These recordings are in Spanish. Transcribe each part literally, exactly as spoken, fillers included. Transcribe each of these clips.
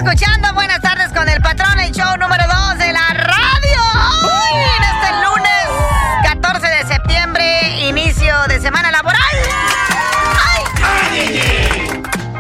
escuchando Buenas Tardes con el Patrón, el show número dos de la radio. Hoy, en este lunes catorce de septiembre, inicio de semana laboral. ¡Ay!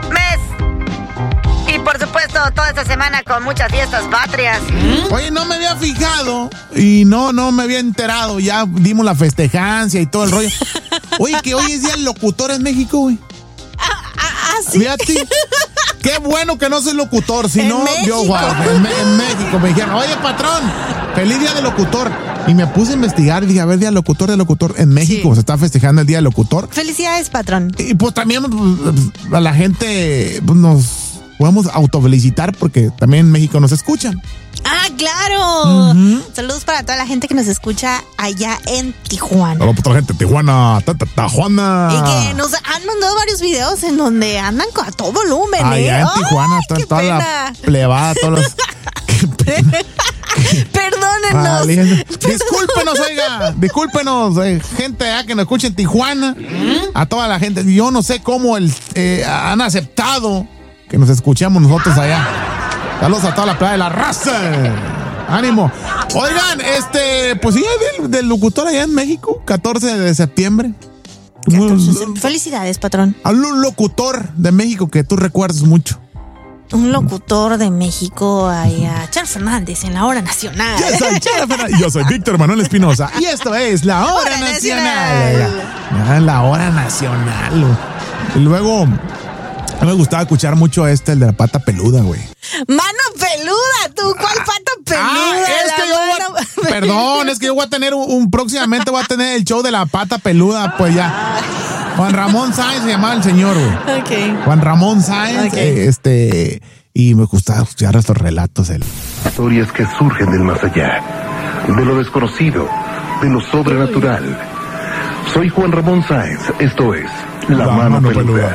Mes. Y por supuesto, toda esta semana con muchas fiestas patrias. Oye, no me había fijado y no, no me había enterado. Ya dimos la festejancia y todo el rollo. Oye, que hoy es día del locutor en México, güey. Ah, ah, sí. Fíjate. Qué bueno que no soy locutor, si ¿En no, México? yo, wow, en, en México me dijeron, oye, patrón, feliz día del locutor. Y me puse a investigar y dije, a ver, día del locutor, del locutor. En México Sí. se está festejando el día del locutor. Felicidades, patrón. Y pues también pues, a la gente pues, nos podemos autofelicitar porque también en México nos escuchan. Ah, claro. Ujú. Saludos para toda la gente que nos escucha allá en Tijuana. Hola, pues, toda la gente, Tijuana, ta, ta, Tijuana. Y que nos han mandado varios videos en donde andan con- a todo volumen, Allá ¿eh? en Tijuana, ¡Ay, toda, qué toda pena! la plebada, todos los... Qué pena. Perdónenos. Valiendo. Discúlpenos, oiga, discúlpenos, eh, gente allá que nos escucha en Tijuana, a toda la gente. Yo no sé cómo el, eh, han aceptado que nos escuchemos nosotros allá. Saludos a toda la playa de la raza. Ánimo. Oigan, este, pues sí, del, del locutor allá en México, catorce de septiembre. Felicidades, patrón. A un locutor de México que tú recuerdas mucho. Un locutor de México, allá, Charles Fernández, en la hora nacional. Yo soy Chela Fernández. Yo soy Víctor Manuel Espinosa. Y esto es La Hora, Hora Nacional. Nacional. Ah, La Hora Nacional. Y luego, a mí me gustaba escuchar mucho este, el de la pata peluda, güey. Mano peluda, tú, ¿cuál pata peluda? Ah, es La que yo voy mano- a- Perdón, es que yo voy a tener un, un- próximamente voy a tener el show de la pata peluda, pues ya. Juan Ramón Sáenz se llamaba el señor, güey. Ok. Juan Ramón Sáenz, Ok. eh, este, y me gustaba escuchar estos relatos. Él. Historias que surgen del más allá, de lo desconocido, de lo sobrenatural. Soy Juan Ramón Sáenz, esto es La, Mano, Peluda.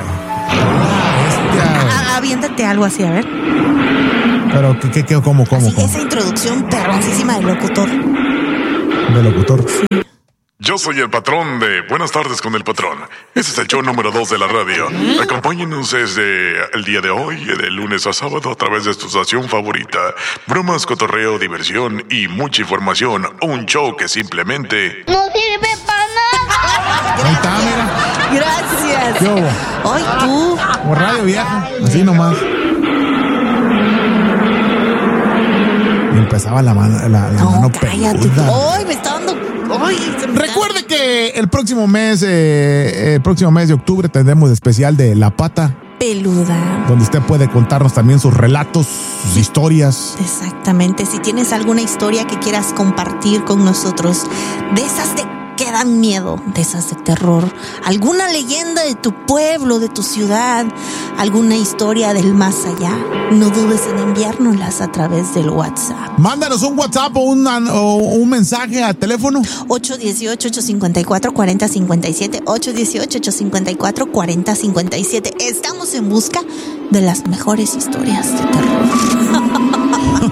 Ah, aviéntate algo así, a ver. Pero, ¿qué, qué, qué, cómo, cómo, Así, cómo? esa introducción perroncísima del locutor. De locutor. Yo soy el patrón de Buenas Tardes con el Patrón. Este es el show número dos de la radio. Acompáñenos desde el día de hoy, de lunes a sábado, a través de tu estación favorita. Bromas, cotorreo, diversión y mucha información. Un show que simplemente... No sirve para nada. Ahí está, mira. Gracias. ¿Qué hubo? Ay, tú. Como radio vieja, así nomás. Y empezaba la mano, la, la No, mano cállate. peluda. Ay, me está dando. Ay, se me está- Recuerde que el próximo mes, eh, el próximo mes de octubre tendremos especial de La Pata, Peluda. donde usted puede contarnos también sus relatos, sus historias. Exactamente. Si tienes alguna historia que quieras compartir con nosotros, de esas de que dan miedo, de esas de terror, alguna leyenda de tu pueblo, de tu ciudad, alguna historia del más allá, no dudes en enviárnoslas a través del WhatsApp. Mándanos un WhatsApp o, una- o un mensaje al teléfono. ocho uno ocho, ocho cinco cuatro, cuatro cero cinco siete, ocho uno ocho, ocho cinco cuatro, cuatro cero cinco siete. Estamos en busca de las mejores historias de terror.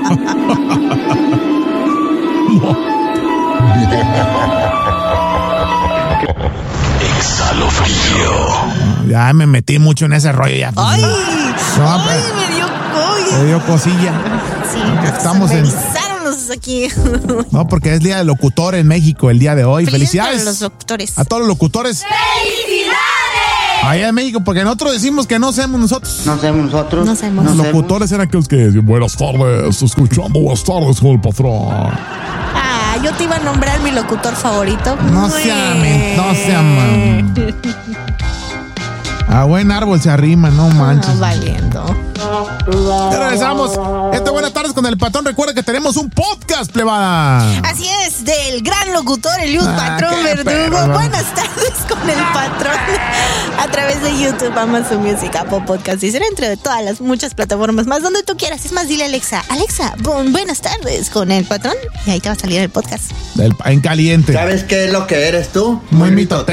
Exhalo frío. Ya me metí mucho en ese rollo ya. pues, ¡Ay! No, ¡Ay, pero- me dio me COVID! dio cosilla. Sí, Estamos se en- revisaron los aquí. No, porque es día del locutor en México el día de hoy. Felicidades a los locutores. a todos los locutores. ¡Felicidades! Allá en México, porque nosotros decimos que no somos nosotros. No sabemos nosotros. No sabemos. Los locutores eran aquellos que decían, buenas tardes, escuchando buenas tardes con el patrón. Ah, yo te iba a nombrar mi locutor favorito. No se amen, no se aman. A buen árbol se arrima, no manches. No, valiendo. Ya regresamos. Esta buenas tardes con el patrón. Recuerda que tenemos un podcast, plebada. Así es, del gran locutor Eliud Ah, Patrón qué Verdugo. perro. Buenas tardes con el patrón. A través de YouTube, Amazon Music, Apple Podcast y será entre todas las muchas plataformas más donde tú quieras. Es más, dile a Alexa, Alexa, bon, buenas tardes con el patrón. Y ahí te va a salir el podcast. Del- en caliente. ¿Sabes qué es lo que eres tú? Muy mitote.